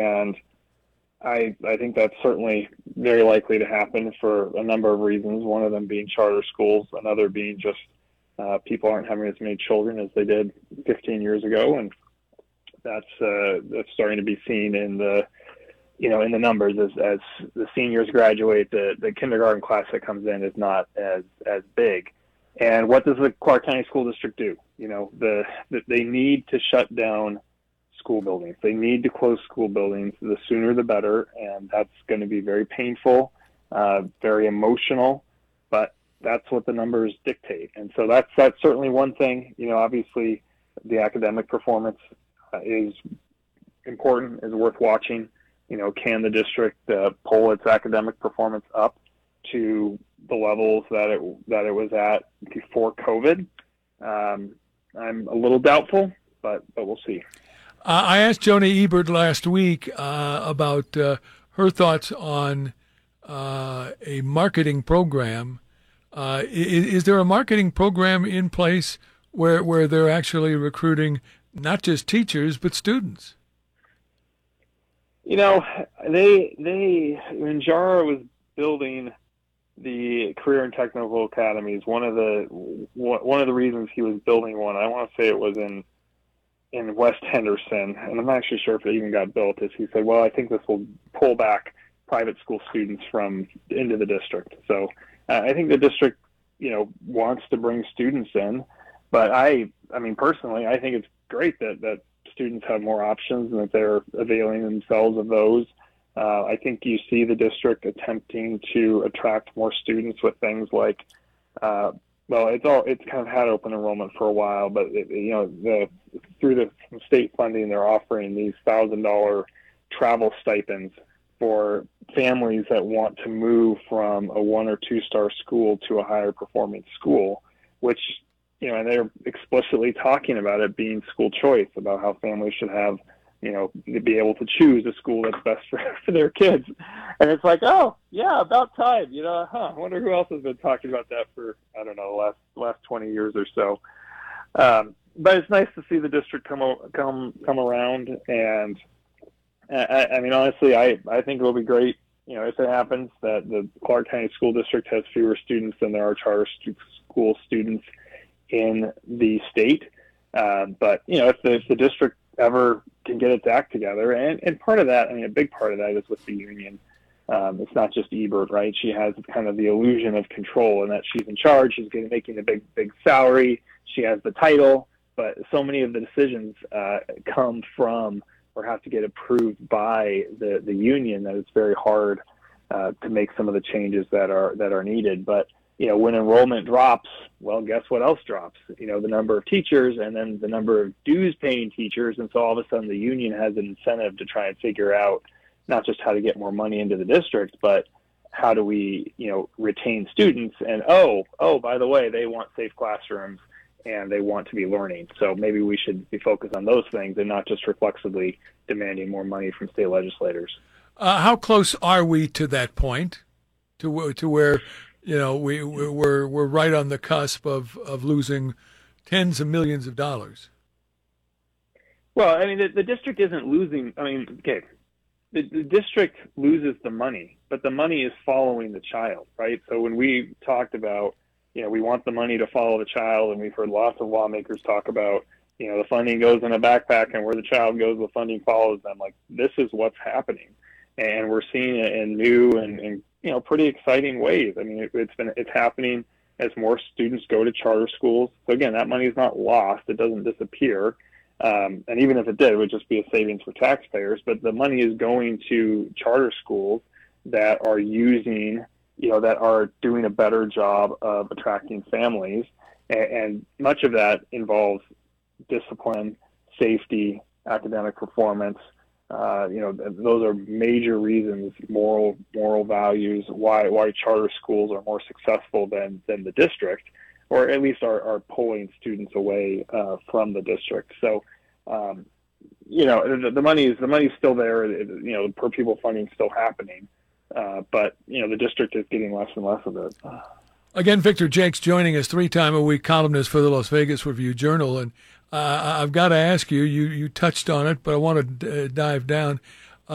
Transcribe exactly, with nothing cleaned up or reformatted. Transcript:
And I I think that's certainly very likely to happen for a number of reasons, one of them being charter schools, another being just uh, people aren't having as many children as they did fifteen years ago, and that's uh, that's starting to be seen in the you know in the numbers as as the seniors graduate. The the kindergarten class that comes in is not as as big. And what does the Clark County School District do? You know, the, the they need to shut down school buildings. They need to close school buildings. The sooner the better, and that's going to be very painful, uh, very emotional, but that's what the numbers dictate. And so that's that's certainly one thing. You know, obviously the academic performance uh, is important, is worth watching. You know, can the district uh, pull its academic performance up to the levels that it that it was at before COVID? Um, I'm a little doubtful, but but we'll see. Uh, I asked Joni Ebert last week uh, about uh, her thoughts on uh, a marketing program. Uh, is, is there a marketing program in place where where they're actually recruiting not just teachers but students? You know, they they when Jara was building the career and technical academies, one of the one of the reasons he was building one, I want to say it was in in West Henderson, and I'm not actually sure if it even got built, is he said, well, I think this will pull back private school students from into the district. So uh, I think the district, you know, wants to bring students in, but I, I mean, personally, I think it's great that, that students have more options and that they're availing themselves of those. Uh, I think you see the district attempting to attract more students with things like, uh, well, it's all it's kind of had open enrollment for a while, but it, you know, the through the state funding, they're offering these thousand dollar travel stipends for families that want to move from a one or two star school to a higher performing school, which, you know, and they're explicitly talking about it being school choice, about how families should have, you know, to be able to choose a school that's best for, for their kids. And it's like, oh, yeah, about time. You know, huh, I wonder who else has been talking about that for, I don't know, the last last twenty years or so. Um, but it's nice to see the district come come come around. And, I, I mean, honestly, I, I think it will be great, you know, if it happens that the Clark County School District has fewer students than there are charter stu- school students in the state. Uh, but, you know, if the, if the district ever can get its act together, and, and part of that, I mean, a big part of that is with the union. Um, it's not just Ebert, right? She has kind of the illusion of control and that she's in charge. She's getting, making a big, big salary. She has the title, but so many of the decisions uh, come from or have to get approved by the, the union that it's very hard uh, to make some of the changes that are that are needed. But you know, when enrollment drops, well, guess what else drops? You know, the number of teachers and then the number of dues-paying teachers. And so all of a sudden the union has an incentive to try and figure out not just how to get more money into the district, but how do we, you know, retain students? And, oh, oh, by the way, they want safe classrooms and they want to be learning. So maybe we should be focused on those things and not just reflexively demanding more money from state legislators. Uh, how close are we to that point, to to where you know, we, we're we're right on the cusp of, of losing tens of millions of dollars? Well, I mean, the, the district isn't losing. I mean, okay, the, the district loses the money, but the money is following the child, right? So when we talked about, you know, we want the money to follow the child, and we've heard lots of lawmakers talk about, you know, the funding goes in a backpack, and where the child goes, the funding follows them. Like, this is what's happening, and we're seeing it in new and, and you know, pretty exciting ways. I mean, it, it's been it's happening as more students go to charter schools. So again, that money is not lost; it doesn't disappear. Um, and even if it did, it would just be a savings for taxpayers. But the money is going to charter schools that are using, you know, that are doing a better job of attracting families, and, and much of that involves discipline, safety, academic performance. Uh, you know, those are major reasons, moral moral values, why why charter schools are more successful than, than the district, or at least are, are pulling students away uh, from the district. So, um, you know, the, the money is the money's still there. It, you know, the per pupil funding is still happening, uh, but you know, the district is getting less and less of it. Again, Victor Jakes joining us, three-time-a-week columnist for the Las Vegas Review-Journal. And uh, I've got to ask you, you, you touched on it, but I want to d- dive down.